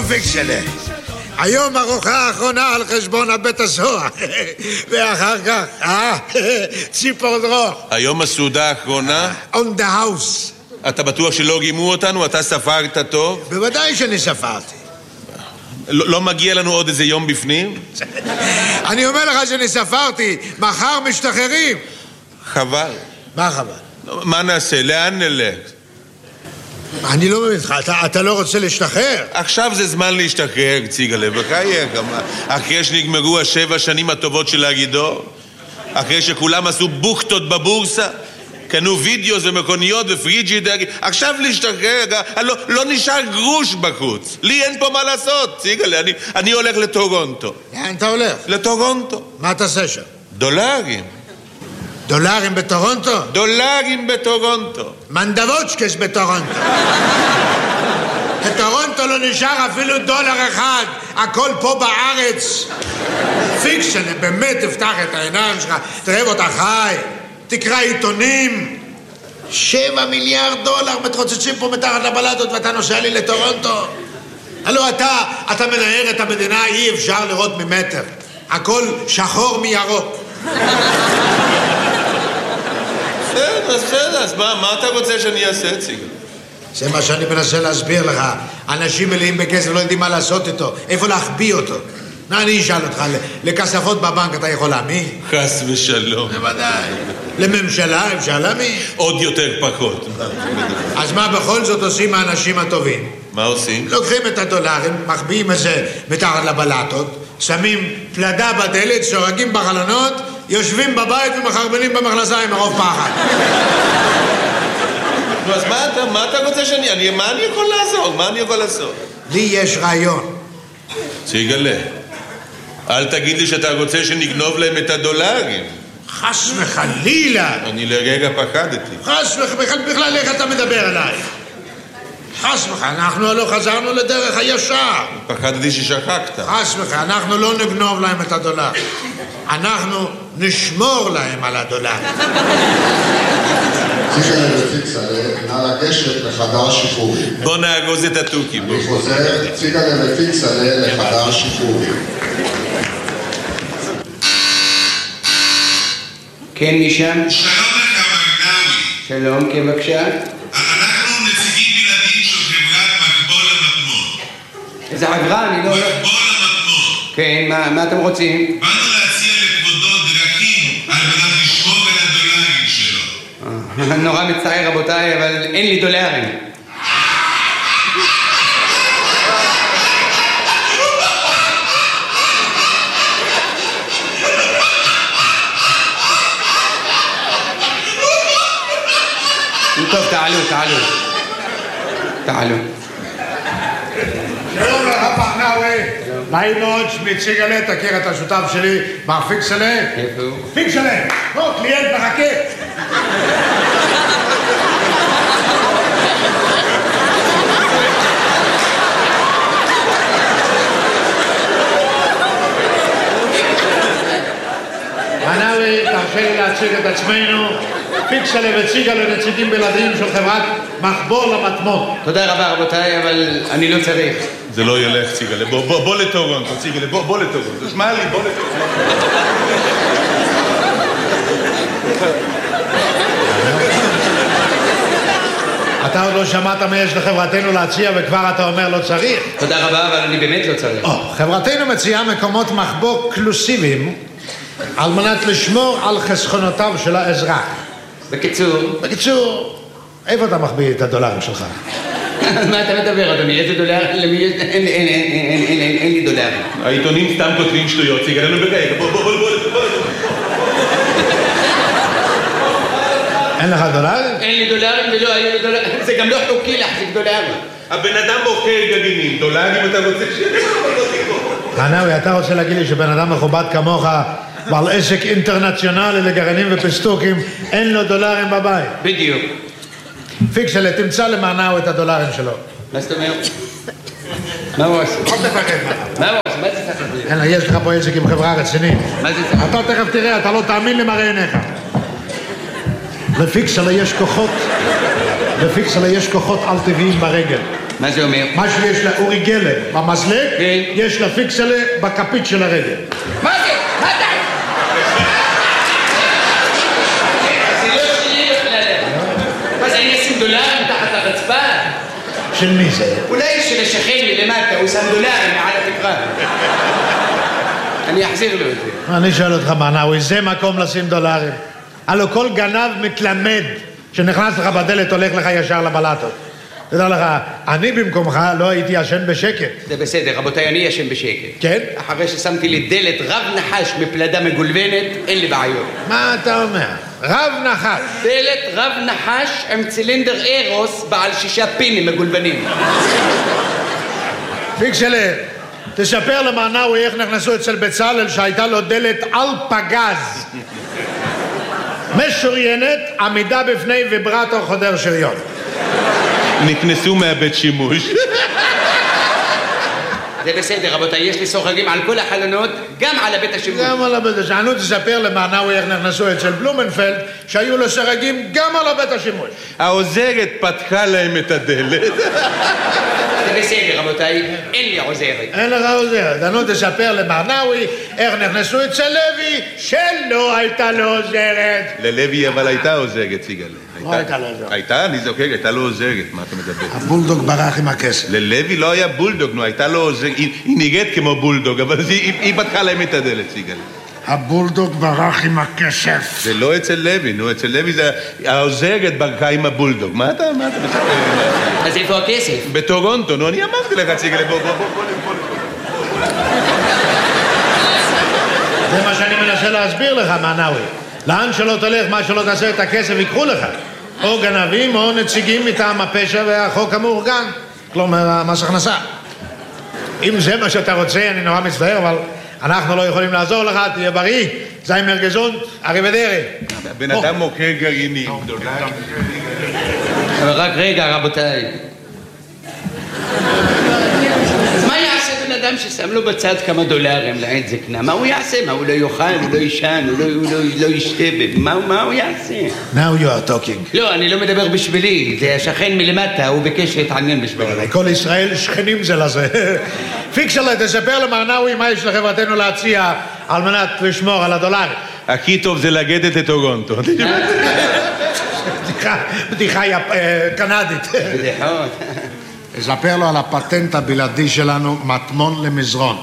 פיקסלה. היום ארוחה האחרונה על חשבון הבית הסוהר. ואחר כך, ציפור דרוך. היום הסעודה האחרונה? On the house. אתה בטוח שלא גימו אותנו? אתה ספרת טוב? בוודאי שאני ספרתי. לא מגיע לנו עוד איזה יום בפנים? אני אומר לך שאני ספרתי. מחר משתחררים. חבל. מה חבל? מה נעשה? לאן נלך? אני לא מבין לך, אתה לא רוצה להשתחרר? עכשיו זה זמן להשתחרר, ציגלה, בחייך. אחרי שנגמרו 7 שנים הטובות של הגידור, אחרי שכולם עשו בוכטות בבורסה, קנו וידאו ומכוניות ופריג'ידר, עכשיו להשתחרר, לא נשאר גרוש בחוץ. לי אין פה מה לעשות, ציגלה, אני הולך לטורונטו. לאן אתה הולך? לטורונטו. מה תעשה שם? דולרים. דולרים בטורונטו? דולרים בטורונטו. מנדבוצ'קס בטורונטו. בטורונטו לא נשאר אפילו $1. הכל פה בארץ. פיקסלה, באמת תפתח את העיניים שלך, תראה אותה חי, תקרא עיתונים. $7 מיליארד מתרוצצים פה מתחת לבלטות ואתה נוסע לי לטורונטו. הלו אתה מנהל את המדינה, אי אפשר לראות ממטר. הכל שחור מירוק. בסדר, אז מה אתה רוצה שאני אעשה, ציגל? זה מה שאני מנסה להסביר לך. אנשים מלאים בכסף לא יודעים מה לעשות איתו, איפה להחביא אותו. אני אשאל אותך, לכספות בבנק אתה יכול להאמין? חס ושלום. בוודאי. לממשלה אפשר להאמין? עוד יותר פחות. אז מה בכל זאת עושים האנשים הטובים? מה עושים? לוקחים את הדולרים, מחביאים את זה מתחת לבלטות, שמים פלדה בדלת, שורגים בחלונות, יושבים בבית ומחרבנים במכנסיים מרוב פחד. אז מה אתה רוצה מה אני יכול לעזור? מה אני יכול לעשות? לי יש רעיון. ציגלה, אל תגיד לי שאתה רוצה שנגנוב להם את הדולרים. חס וחלילה. אני לרגע פחדתי. חס וחלילה, בכלל איך אתה מדבר עליי? חס וחלילה, אנחנו לא חזרנו לדרך הישר. פחדתי ששכחת. חס וחלילה, אנחנו לא נגנוב להם את הדולר. אנחנו נשמור להם על הדולר. ציגלה ופיקסלה, נא לגשת לחדר שחרורים. בוא נאגוז את התוכים. אני חוזר, ציגלה ופיקסלה לחדר שחרורים. כן, משם? שלום לך, מגנאווי. שלום, כן, בבקשה. אנחנו נציגים בלעדיים של חברת מקבול המטמון. איזה חברה? אני לא... מקבול המטמון. כן, מה אתם רוצים? באנו להציע לכבודו דרכים על מנת לשמור על הדולרים שלו. נורא מצער, רבותיי, אבל אין לי דולרים. טוב, תעלו. שלום לך, פחנאווי. נעים מאוד, שמי ציגלה, תכיר את השותף שלי, מר פיקסלה. איפה הוא? פיקסלה, בוא, קליינט מחכה. פחנאווי, תרשה לי להציג את עצמנו. פיקסלה וציגלה נציגים בלעדיים של חברת מחבול המטמון. תודה רבה, רבותיי, אבל אני לא צריך. זה לא ילך, ציגלה. בוא לטורונטו, ציגלה. בוא לטורונטו. שמע לי, בוא לטורונטו. אתה עוד לא שמעת מה יש לחברתנו להציע וכבר אתה אומר לא צריך? תודה רבה, אבל אני באמת לא צריך. חברתנו מציעה מקומות מחבוא קלוסיביים על מנת לשמור על חסכונותיו של האזרח. בקיצור, איפה אתה מחביא את הדולרים שלך? מה אתה מדבר, אדוני? איזה דולר? אין לי דולרים. העיתונים סתם כותבים שטויות, ציגלה, נו בגלל. בוא. אין לך דולרים? אין לי דולרים ולא היו לי דולרים. זה גם לא חוקי להחזיק דולרים. הבן אדם מוכר גרעינים, דולרים אתה רוצה חנאווי, אתה רוצה להגיד לי שבן אדם מכובד כמוך בעל עסק אינטרנציונלי לגרעינים ופסטוקים, אין לו דולרים בבית? בדיוק. פיקסלה, תמצא למענאו את הדולרים שלו. מה זאת אומרת? מה הוא עושה? אל תפחד מה הוא עושה? מה זה צריך לדבר? אין, יש לך פה עסק עם חברה רצינית. מה זה צריך? אתה תכף תראה, אתה לא תאמין למראה עיניך. לפיקסלה יש כוחות על טבעיים ברגל. מה זה אומר? מה שיש לאורי גלר במזלג, כן. יש לפיקסלה בכפית של הרגל. מה זה? מה אתה? זה לא שלי בכלל. מה זה, אני אשים דולרים תחת הרצפה? של מי זה? אולי של השכן מלמטה, הוא שם דולרים מעל התקרה. אני אחזיר לו את זה. אני שואל אותך, מנאווי, זה מקום לשים דולרים? הלו כל גנב מתלמד שנכנס לך בדלת הולך לך ישר לבלטות. תדע לך, אני במקומך לא הייתי ישן בשקט. זה בסדר, רבותיי, אני ישן בשקט. כן? אחרי ששמתי לי דלת רב נחש מפלדה מגולבנת, אין לי בעיות. מה אתה אומר? רב נחש. דלת רב נחש עם צילינדר אירוס בעל 6 פינים מגולבנים. פיקסלה, תספר למנאווי איך נכנסו אצל בצלאל שהייתה לו דלת על פגז. משוריינת, עמידה בפני ויברטור חודר שריון. נכנסו מהבית שימוש. זה בסדר, רבותיי, יש לי סורגים על כל החלונות, גם על הבית השימוש. גם על הבית השימוש. תספר למנאווי איך נכנסו אצל בלומנפלד שהיו לו סרגים גם על הבית השימוש. העוזרת פתחה להם את הדלת. זה בסדר, רבותיי, אין לי עוזרת. אין לך עוזרת. תספר למנאווי איך נכנסו אצל לוי שלא הייתה לו עוזרת. ללוי אבל הייתה עוזרת, סיגל. לא הייתה לו עוזרת. הייתה, אני זוכר, הייתה לו עוזרת, מה אתה מדבר? הבולדוג ברח עם הכסף. ללוי לא היה בולדוג, נו, הייתה לו עוזרת, היא נראית כמו בולדוג, אבל היא פתחה להם את הדלת, סיגל. הבולדוג ברח עם הכסף. זה לא אצל לוי, נו, אצל לוי זה העוזרת ברחה עם הבולדוג. מה אתה מספר? אז איפה הכסף? בטורונטו, נו, אני אמרתי לך, סיגל, בוא. זה מה שאני מנסה להסביר לך, מנאווי. לאן שלא תלך, מה שלא תעשה את הכסף, ייקחו לך. או גנבים או נציגים מטעם הפשע והחוק המאורגן. כלומר, מס הכנסה. אם זה מה שאתה רוצה, אני נורא מצטער, אבל אנחנו לא יכולים לעזור לך, תהיה בריא. זיימר גזונט, אריבדרי. בן אדם מוכר גרעינים. אבל רק רגע, רבותיי. מה יעשה בן אדם ששם לו בצד כמה דולרים לעת זקנה? מה הוא יעשה? מה, הוא לא יאכל, הוא לא יישן, הוא לא ישתה? מה הוא יעשה? Now you are talking. לא, אני לא מדבר בשבילי, זה השכן מלמטה, הוא ביקש להתעניין בשבילי. כל ישראל שכנים זה לזה. פיקסלה, תספר למנאווי מה יש לחברתנו להציע על מנת לשמור על הדולר. הכי טוב זה לגדת לטורונטו. בדיחה קנדית. בדיחות. תספר לו על הפטנט הבלעדי שלנו, מטמון למזרון.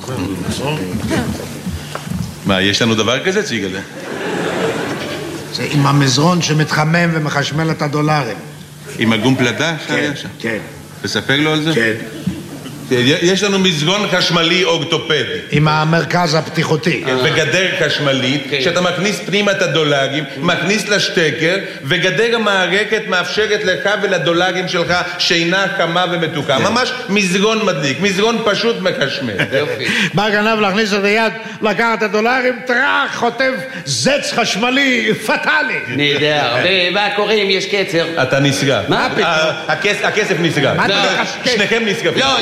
מה, יש לנו דבר כזה, ציגלה? זה עם המזרון שמתחמם ומחשמל את הדולרים. עם הגום פלדה? כן. תספר לו על זה? כן. יש לנו מזרון חשמלי אורתופדי. עם המרכז הפתיחותי. וגדר חשמלית, שאתה מכניס פנימה את הדולרים, מכניס לשטקר, וגדר המערכת מאפשרת לך ולדולרים שלך שינה חמה ומתוקה. ממש מזרון מדליק, מזרון פשוט מחשמל. בא גנב להכניס את היד, לקחת את הדולרים, טרח, חוטף זץ חשמלי פטאלי. נהדר. ומה קורה אם יש קצר? אתה נסגר. מה פתאום? הכסף נסגר. מה אתה מחשקש? שניכם נסגרים. לא.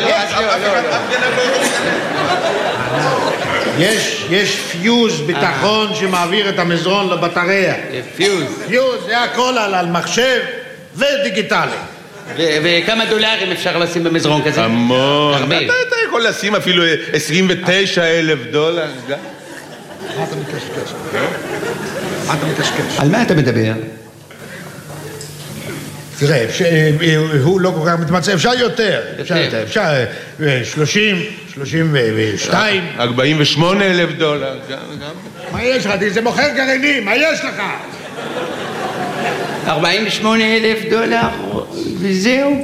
יש פיוז ביטחון שמעביר את המזרון לבטריה. פיוז. פיוז, זה הכל על מחשב ודיגיטלי. וכמה דולרים אפשר לשים במזרון כזה? המון. הרבה. אתה יכול לשים אפילו 29,000 דולר. מה אתה מקשקש? מה אתה מקשקש? על מה אתה מדבר? תראה, הוא לא כל כך מתמצא, אפשר יותר. אפשר 30, 32. 48,000 דולר. מה יש לך? זה מוכר גרעינים, מה יש לך? 48,000 דולר וזהו.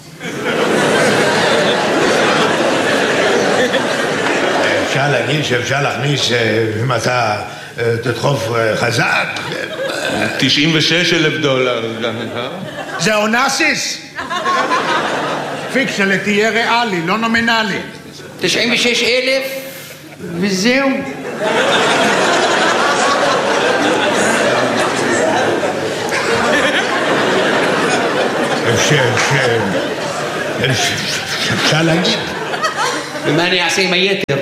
אפשר להגיד שאפשר להכניס, אם אתה תדחוף חזק. 96,000 דולר. זה אונסיס? פיקסלה, תהיה ריאלי, לא נומינלי. 96,000 וזהו. אפשר להגיד. ומה אני אעשה עם היתר?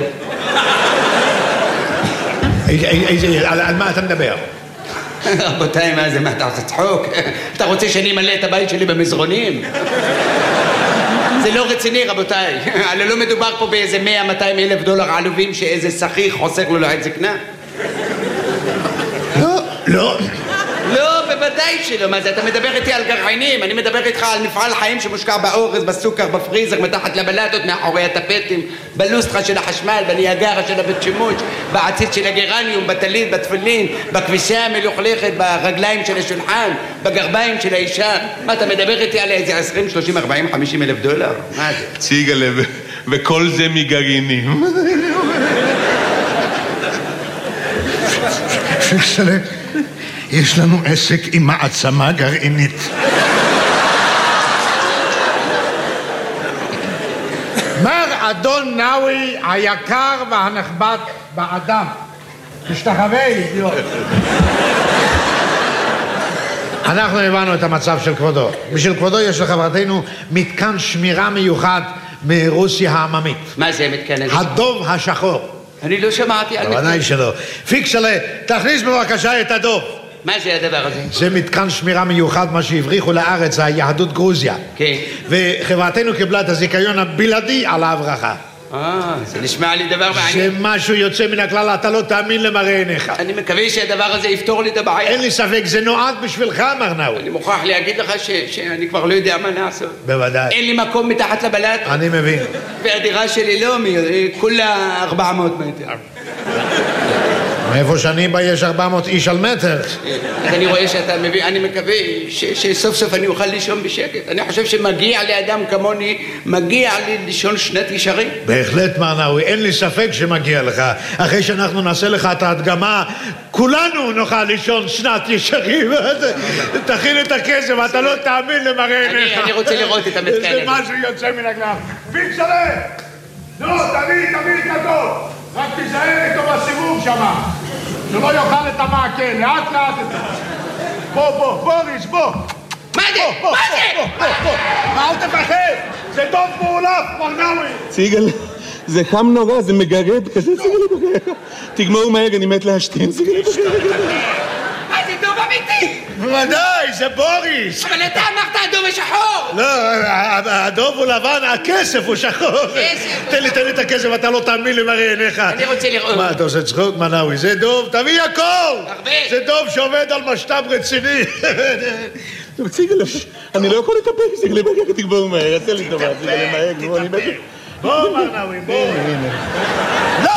על מה אתה מדבר? רבותיי, מה זה? מה אתה עושה צחוק? אתה רוצה שאני אמלא את הבית שלי במזרונים? זה לא רציני, רבותיי. הרי לא מדובר פה באיזה 100-200 אלף דולר עלובים שאיזה שכיר חוסך לו לעת זקנה. לא. לא, בוודאי שלא. מה זה, אתה מדבר איתי על גרעינים, אני מדבר איתך על מפעל חיים שמושקע באורז, בסוכר, בפריזר, מתחת לבלטות, מאחורי הטפטים, בלוסטרה של החשמל, בניאגרה של הבית שימוש, בעציץ של הגרניום, בטלית, בתפילין, בכביסה המלוכלכת, ברגליים של השולחן, בגרביים של האישה. מה, אתה מדבר איתי על איזה 20, 30, 40, 50 אלף דולר? מה זה? ציגלה, וכל זה מגרעינים. פיקסלה, יש לנו עסק עם מעצמה גרעינית. מר אדון נאווי היקר והנכבד באדם. תשתחווה, אידיוט. אנחנו הבנו את המצב של כבודו. בשביל כבודו יש לחברתנו מתקן שמירה מיוחד מרוסיה העממית. מה זה מתקן הזה? הדוב השחור. אני לא שמעתי על מתקן. בוודאי שלא. פיקסלה, תכניס בבקשה את הדוב. מה זה הדבר הזה? זה מתקן שמירה מיוחד, מה שהבריחו לארץ, היהדות גרוזיה. כן. וחברתנו קיבלה את הזיכיון הבלעדי על ההברחה. זה נשמע לי דבר מעניין. זה משהו יוצא מן הכלל, אתה לא תאמין למראה עיניך. אני מקווה שהדבר הזה יפתור לי את הבעיה. אין לי ספק, זה נועד בשבילך, מר נאווי. אני מוכרח להגיד לך שאני כבר לא יודע מה לעשות. בוודאי. אין לי מקום מתחת לבלט. אני מבין. והדירה שלי לא, כולה 400 מטר. מאיפה שאני בא יש 400 איש על מטר. אז אני רואה שאתה מבין, אני מקווה שסוף סוף אני אוכל לישון בשקט. אני חושב שמגיע לאדם כמוני, מגיע לי לישון שנת ישרים. בהחלט, מר נאווי, אין לי ספק שמגיע לך. אחרי שאנחנו נעשה לך את ההדגמה, כולנו נוכל לישון שנת ישרים. תכין את הכסף, אתה לא תאמין למראה עיניך. אני רוצה לראות את המתקן הזה. זה משהו יוצא מן הכלל. פיקסלה! לא, תביא את הדוב. רק תיזהר איתו בסיבוב שמה. שלא יאכל את המעקה, לאט לאט. בוא, בוריס, בוא. מה זה? מה זה? אל תפחד, זה דוב מעולף, מר נאווי. ציגל, זה חם נורא, זה מגרד, כזה ציגל בגלל. תגמור מהר, אני מת להשתין, ציגל בגלל. מה זה דוב אמיתי? בוודאי, זה בוריס. אבל אתה אמרת הדוב השחור. לא, הדוב הוא לבן, הכסף הוא שחור. תן לי את הכסף, אתה לא תאמין למראה עיניך. אני רוצה לראות. מה, אתה עושה צחוק, מר נאווי? זה דוב, תביא הכל. הרבה. זה דוב שעובד על משת"פ רציני. טוב, ציגל, אני לא יכול לטפל, ציגל בגלל, תגמור מהר, עשה לי טובה, ציגל מהר, כמו אני בגלל. בוא, מר נאווי, בוא. לא!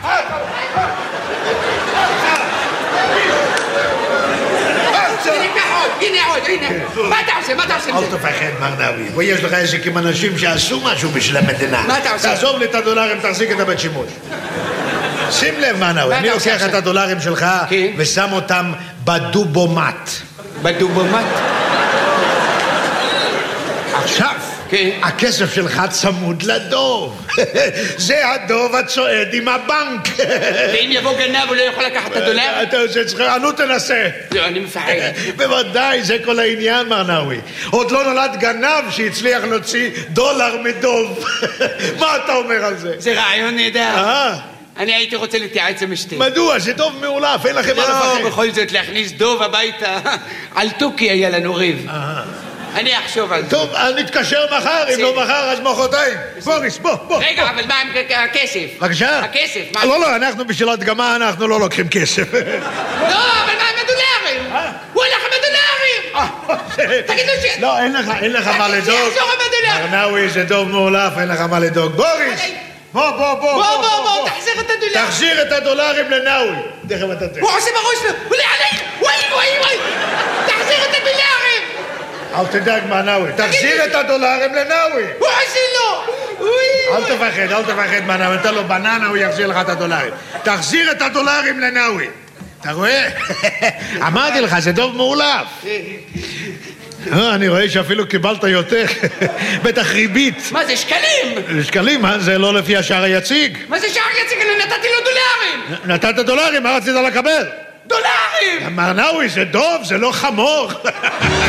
הנה עוד. מה אתה עושה? אל תפחד, מר נאווי. בוא, יש לך עסק עם אנשים שעשו משהו בשביל המדינה. מה אתה עושה? תעזוב לי את הדולרים, תחזיק את הבית שימוש. שים לב, מר נאווי, אני לוקח את הדולרים שלך ושם אותם בדובומט. בדובומט? עכשיו, הכסף שלך צמוד לדוב. זה הדוב הצועד עם הבנק. ואם יבוא גנב הוא לא יכול לקחת את הדולר? אתה עושה צחוק, נו תנסה. לא, אני מפחד. בוודאי, זה כל העניין, מר נאווי. עוד לא נולד גנב שהצליח להוציא דולר מדוב. מה אתה אומר על זה? זה רעיון נהדר. אני הייתי רוצה להתייעץ עם אשתי. מדוע? זה דוב מעולף, אין לכם מה לפחד. לא, בכל זאת להכניס דוב הביתה. על תוכי היה לנו ריב. אני אחשוב על זה. טוב, נתקשר מחר, אם לא מחר אז מחרתיים. בוריס, בוא. רגע, אבל מה עם הכסף? בבקשה? הכסף, מה? לא, אנחנו בשביל הדגמה, אנחנו לא לוקחים כסף. לא, אבל מה עם הדולרים? הוא הלך עם הדולרים! תגידו ש... לא, אין לך מה לדאוג. שיחזור עם הדולרים! מר נאווי, זה דוב מעולף, אין לך מה לדאוג. בוריס! בוא, תחזיר את הדולרים! תחזיר את הדולרים לנאווי. תכף אתה תראה. הוא עושה בראש לו, הוא עלי! וואי! תחזיר את הדולרים! אל תדאג, מר נאווי. תחזיר את הדולרים לנאווי. הוא עושה לו! אל תפחד, מר נאווי. אתה לא בננה, הוא יחזיר לך את הדולרים. תחזיר את הדולרים לנאווי. אתה רואה? אמרתי לך, זה דוב מעולף. אני רואה שאפילו קיבלת יותר. בטח ריבית. מה זה, שקלים? שקלים, זה לא לפי השער היציג. מה זה שער יציג? אני נתתי לו דולרים! נתת דולרים, מה רצית לקבל? דולרים! מר נאווי, זה דוב, זה לא חמור.